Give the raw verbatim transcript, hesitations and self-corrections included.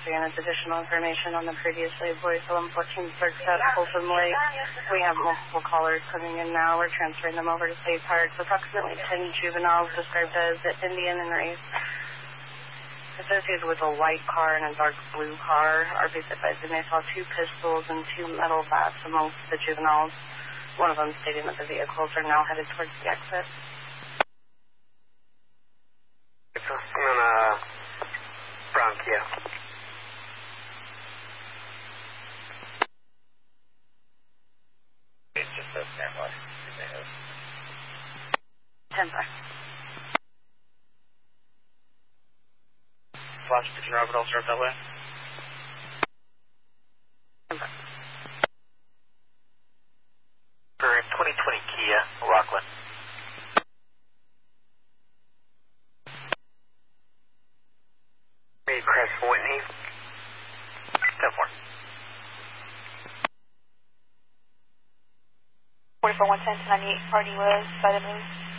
copy and its additional information on the previously voiced eleven fourteen Third Step, Folsom Lake. We have multiple callers coming in now. We're transferring them over to State Parks. Approximately ten juveniles described as Indian in race, associated with a white car and a dark blue car, are being advised and they saw two pistols and two metal bats amongst the juveniles. One of them stating that the vehicles are now headed towards the exit. It's in uh, Bronchia. It's just a standby. ten five. Flash Pigeon Robert Ulster Beltway. ten five. For twenty twenty Kia, Rockland. Crest Whitney. ten four. forty-four one ten to ninety-eight, party was by the move.